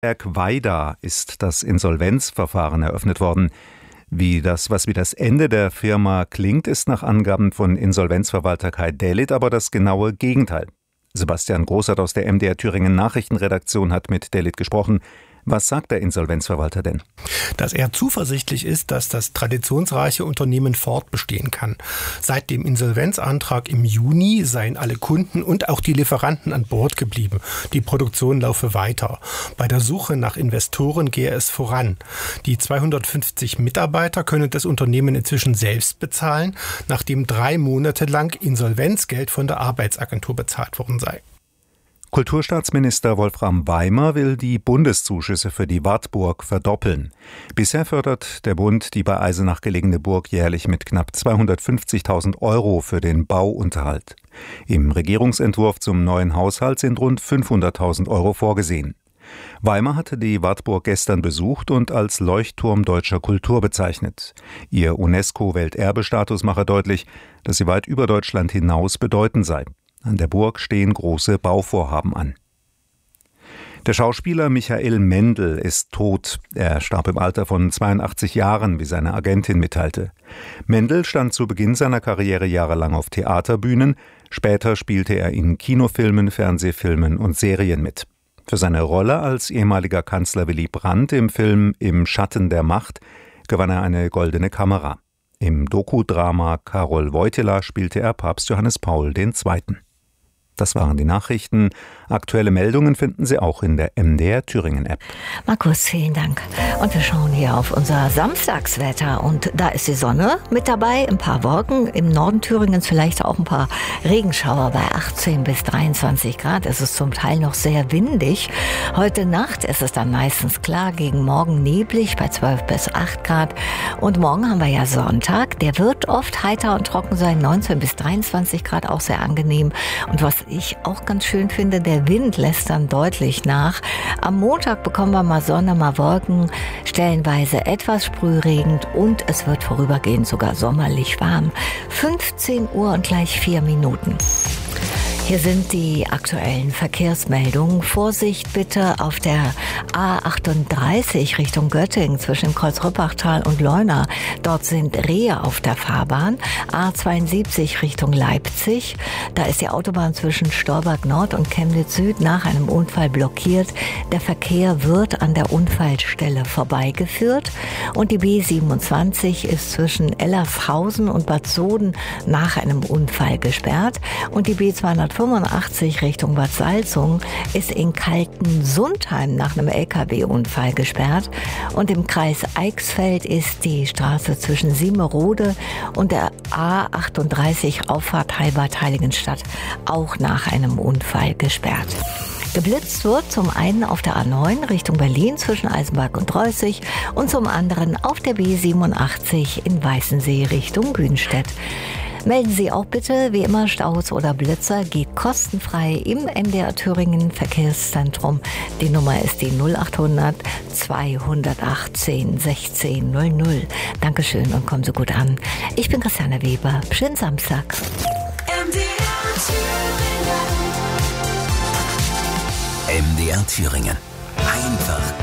Weida ist das Insolvenzverfahren eröffnet worden. Was wie das Ende der Firma klingt, ist nach Angaben von Insolvenzverwalter Kai Delitt aber das genaue Gegenteil. Sebastian Großert aus der MDR Thüringen Nachrichtenredaktion hat mit Delitt gesprochen. Was sagt der Insolvenzverwalter denn? Dass er zuversichtlich ist, dass das traditionsreiche Unternehmen fortbestehen kann. Seit dem Insolvenzantrag im Juni seien alle Kunden und auch die Lieferanten an Bord geblieben. Die Produktion laufe weiter. Bei der Suche nach Investoren gehe es voran. Die 250 Mitarbeiter können das Unternehmen inzwischen selbst bezahlen, nachdem 3 Monate lang Insolvenzgeld von der Arbeitsagentur bezahlt worden sei. Kulturstaatsminister Wolfram Weimer will die Bundeszuschüsse für die Wartburg verdoppeln. Bisher fördert der Bund die bei Eisenach gelegene Burg jährlich mit knapp 250.000 € für den Bauunterhalt. Im Regierungsentwurf zum neuen Haushalt sind rund 500.000 € vorgesehen. Weimer hatte die Wartburg gestern besucht und als Leuchtturm deutscher Kultur bezeichnet. Ihr UNESCO-Welterbestatus mache deutlich, dass sie weit über Deutschland hinaus bedeutend sei. An der Burg stehen große Bauvorhaben an. Der Schauspieler Michael Mendl ist tot. Er starb im Alter von 82 Jahren, wie seine Agentin mitteilte. Mendl stand zu Beginn seiner Karriere jahrelang auf Theaterbühnen. Später spielte er in Kinofilmen, Fernsehfilmen und Serien mit. Für seine Rolle als ehemaliger Kanzler Willy Brandt im Film Im Schatten der Macht gewann er eine Goldene Kamera. Im Dokudrama Karol Wojtyła spielte er Papst Johannes Paul II. Das waren die Nachrichten. Aktuelle Meldungen finden Sie auch in der MDR Thüringen App. Markus, vielen Dank. Und wir schauen hier auf unser Samstagswetter. Und da ist die Sonne mit dabei, ein paar Wolken. Im Norden Thüringens vielleicht auch ein paar Regenschauer bei 18 bis 23 Grad. Es ist zum Teil noch sehr windig. Heute Nacht ist es dann meistens klar, gegen morgen neblig bei 12 bis 8 Grad. Und morgen haben wir ja Sonntag. Der wird oft heiter und trocken sein, 19 bis 23 Grad, auch sehr angenehm. Und was ich auch ganz schön finde, der Wind lässt dann deutlich nach. Am Montag bekommen wir mal Sonne, mal Wolken, stellenweise etwas Sprühregen und es wird vorübergehend sogar sommerlich warm. 15 Uhr und gleich 4 Minuten. Hier sind die aktuellen Verkehrsmeldungen. Vorsicht bitte auf der A38 Richtung Göttingen zwischen Kreuz-Rüppachtal und Leuna. Dort sind Rehe auf der Fahrbahn. A72 Richtung Leipzig. Da ist die Autobahn zwischen Stolberg Nord und Chemnitz Süd nach einem Unfall blockiert. Der Verkehr wird an der Unfallstelle vorbeigeführt. Und die B27 ist zwischen Ellershausen und Bad Soden nach einem Unfall gesperrt. Und die B285 Richtung Bad Salzung ist in Kaltensundheim nach einem LKW-Unfall gesperrt. Und im Kreis Eichsfeld ist die Straße zwischen Siemerode und der A38 Auffahrt Heilbad-Heiligenstadt auch nach einem Unfall gesperrt. Geblitzt wird zum einen auf der A9 Richtung Berlin zwischen Eisenberg und Reußig und zum anderen auf der B87 in Weißensee Richtung Günstedt. Melden Sie auch bitte, wie immer, Staus oder Blitzer geht kostenfrei im MDR Thüringen Verkehrszentrum. Die Nummer ist die 0800 218 1600. Dankeschön und kommen Sie gut an. Ich bin Christiane Weber. Schönen Samstag. MDR Thüringen. Einfach